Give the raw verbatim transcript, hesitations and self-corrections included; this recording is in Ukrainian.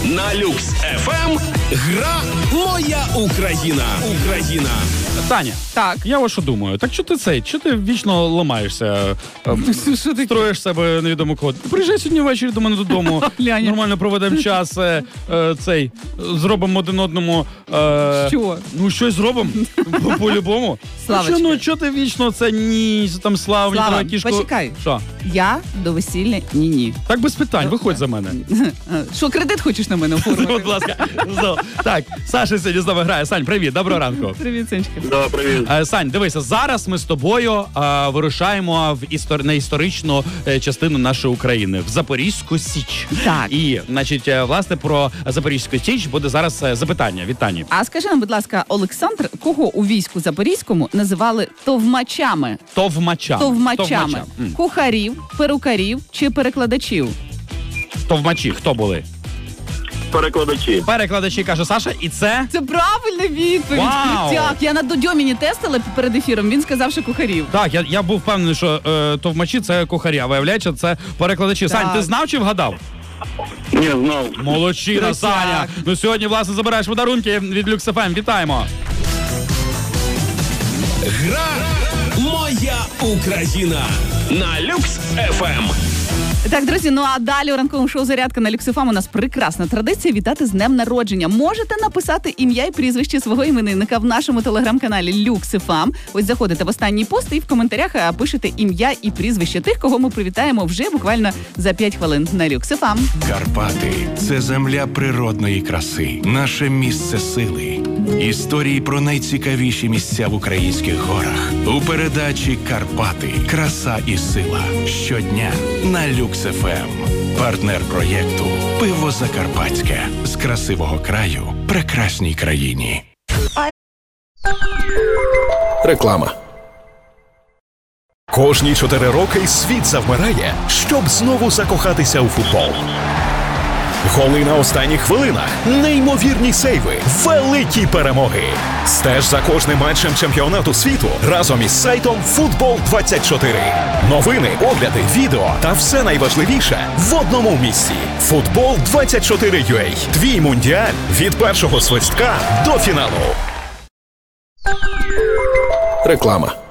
На Люкс еф ем гра «Моя Україна». Україна. Таня, так. Я ось що думаю. Так що ти цей, що ти вічно ламаєшся, строїш себе невідомо кого? Приїжджай сьогодні ввечері до мене додому, нормально проведемо час, е, е, цей, зробимо один одному... Е, що? Ну, щось зробимо, по-любому. Славочка. Що, ну, що ти вічно це ні, там, Слава, Слава, ні, кішку... почекай. Що? Я до весілля ні-ні. Так без питань, виходь за мене. Що, кредит хочеш на мене оформити? Будь ласка. Так, Саша сьогодні з нами грає. Сань, привіт, доброго ранку. Привіт, Сенечка. Да, привіт. Е, Сань, дивися, зараз ми з тобою е, вирушаємо в істор... на історичну е, частину нашої України, в Запорізьку Січ. Так. І, значить, е, власне, про Запорізьку Січ буде зараз е, запитання від Тані. А скажи нам, будь ласка, Олександр, кого у війську Запорізькому називали товмачами? Товмачами. Товмачами. М. Кухарів, перукарів чи перекладачів? Товмачі, хто були? Перекладачі. Перекладачі, каже Саша, і це... Це правильна відповідь. Вау! Крутяк. Я на Дьоміні тестила перед ефіром, він сказав, що кухарів. Так, я, я був впевнений, що е, товмачі – це кухарі, а виявляється, це перекладачі. Так. Сань, ти знав чи вгадав? Ні, знав. Молодчина, Крутяк. Саня. Ну сьогодні, власне, забираєш подарунки від Люкс еф ем. Вітаємо. Гра «Моя Україна» на Люкс еф ем. Так, друзі, ну а далі у ранковому шоу «Зарядка» на Люкс еф ем у нас прекрасна традиція вітати з днем народження. Можете написати ім'я і прізвище свого іменинника в нашому телеграм-каналі Люкс еф ем. Ось заходите в останній пост і в коментарях пишете ім'я і прізвище тих, кого ми привітаємо вже буквально за п'ять хвилин на Люкс еф ем. Карпати – це земля природної краси, наше місце сили. Історії про найцікавіші місця в українських горах. У передачі «Карпати. Краса і сила». Щодня на Люкс еф ем. Партнер проєкту «Пиво Закарпатське». З красивого краю прекрасній країні. Реклама. Кожні чотири роки світ завмирає, щоб знову закохатися у футбол. Голи на останніх хвилинах, неймовірні сейви, великі перемоги. Стеж за кожним матчем чемпіонату світу разом із сайтом Футбол двадцять чотири. Новини, огляди, відео та все найважливіше в одному місці. Футбол двадцять чотири ю а. Твій мундіаль від першого свистка до фіналу. Реклама.